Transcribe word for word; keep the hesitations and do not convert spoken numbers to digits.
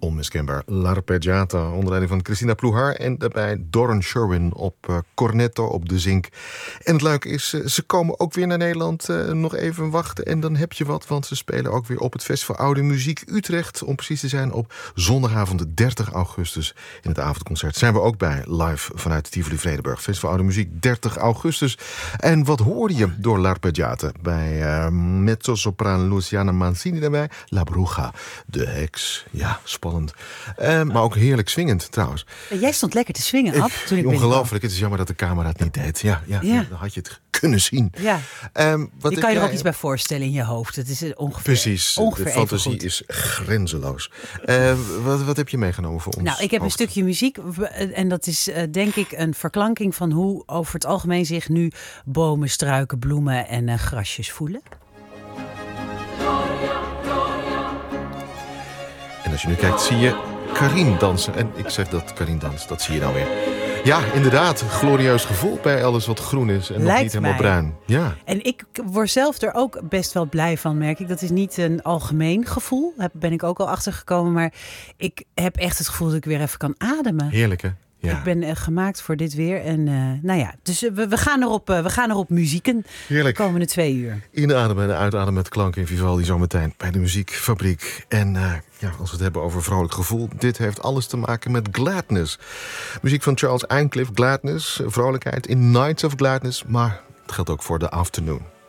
onmiskenbaar L'Arpeggiata onder leiding van Christina Ploegar en daarbij Doran Sherwin op uh, cornetto op de zink. En het leuke is, uh, ze komen ook weer naar Nederland. Uh, nog even wachten en dan heb je wat, want ze spelen ook weer op het Festival Oude Muziek Utrecht. Om precies te zijn op zondagavond dertig augustus. In het avondconcert zijn we ook bij, live vanuit Tivoli Vredenburg. Festival Oude Muziek dertig augustus. En wat hoorde je door L'Arpeggiata? Bij uh, mezzo-sopraan Luciana Mancini daarbij. La Bruja, de heks. Ja, spannend. Uh, maar ook heerlijk swingend trouwens. Jij stond lekker te swingen, Ab, toen ik ongelooflijk. Het is jammer dat de camera het niet deed. Ja, ja, ja. Dan had je het kunnen zien. Ja. Um, wat je kan je er jij... ook iets bij voorstellen in je hoofd. Het is ongeveer, Precies, ongeveer de fantasie even is grenzeloos. Uh, wat, wat heb je meegenomen voor ons? Nou, ik heb hoofd? een stukje muziek. En dat is uh, denk ik een verklanking van hoe over het algemeen zich nu bomen, struiken, bloemen en uh, grasjes voelen. En als je nu kijkt, zie je Karin dansen. En ik zeg dat Karin danst, dat zie je nou weer. Ja, inderdaad. Glorieus gevoel bij alles wat groen is en Lijkt nog niet helemaal mij. bruin. Ja. En ik word zelf er ook best wel blij van, merk ik. Dat is niet een algemeen gevoel. Daar ben ik ook al achter gekomen. Maar ik heb echt het gevoel dat ik weer even kan ademen. Heerlijk, hè? Ja. Ik ben uh, gemaakt voor dit weer. En uh, nou ja, dus uh, we, we, gaan erop, uh, we gaan erop muzieken Heerlijk. de komende twee uur. Inademen en uitademen met klank in Vivaldi zometeen bij de Muziekfabriek. En uh, ja, als we het hebben over vrolijk gevoel, dit heeft alles te maken met Gladness. Muziek van Charles Ayncliffe, Gladness, vrolijkheid in Nights of Gladness. Maar het geldt ook voor The Afternoon.